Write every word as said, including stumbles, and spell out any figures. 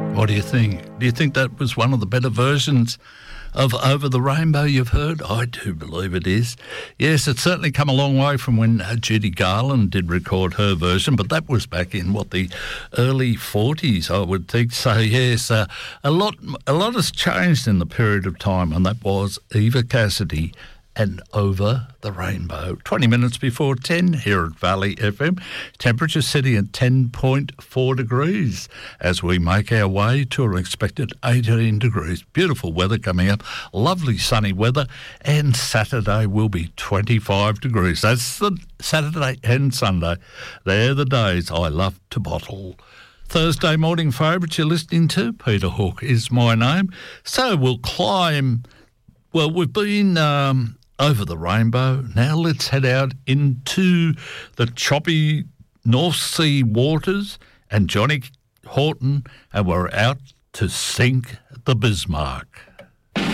What do you think? Do you think that was one of the better versions of Over the Rainbow you've heard? I do believe it is. Yes, it's certainly come a long way from when uh, Judy Garland did record her version, but that was back in, what, the early forties, I would think. So, yes, uh, a lot a lot has changed in the period of time, and that was Eva Cassidy and Over the Rainbow. twenty minutes before ten here at Valley F M. Temperature sitting at ten point four degrees as we make our way to an expected eighteen degrees. Beautiful weather coming up. Lovely sunny weather. And Saturday will be twenty-five degrees. That's the Saturday and Sunday. They're the days I love to bottle. Thursday morning favourites you're listening to. Peter Hook is my name. So we'll climb. Well, we've been um, over the rainbow. Now let's head out into the choppy North Sea waters and Johnny Horton, and we're out to sink the Bismarck.